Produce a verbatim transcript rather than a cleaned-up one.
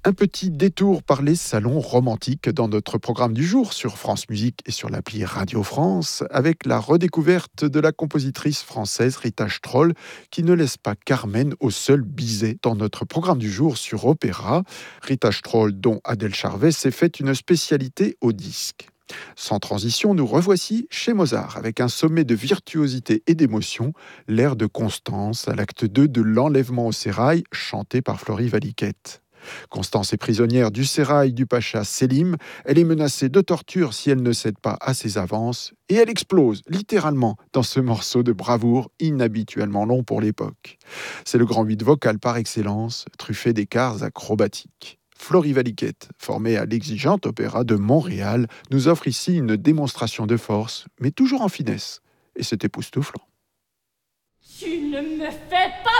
Un petit détour par les salons romantiques dans notre programme du jour sur France Musique et sur l'appli Radio France avec la redécouverte de la compositrice française Rita Stroll qui ne laisse pas Carmen au seul Bizet dans notre programme du jour sur Opéra. Rita Stroll dont Adèle Charvet s'est fait une spécialité au disque. Sans transition, nous revoici chez Mozart avec un sommet de virtuosité et d'émotion, l'air de Constance à l'acte deux de l'Enlèvement au sérail chanté par Flory Valiquette. Constance est prisonnière du sérail du pacha Sélim. Elle est menacée de torture si elle ne cède pas à ses avances. Et elle explose, littéralement, dans ce morceau de bravoure inhabituellement long pour l'époque. C'est le grand huit vocal par excellence, truffé d'écarts acrobatiques. Flory Valiquette, formée à l'Exigeante Opéra de Montréal, nous offre ici une démonstration de force, mais toujours en finesse. Et c'est époustouflant. Tu ne me fais pas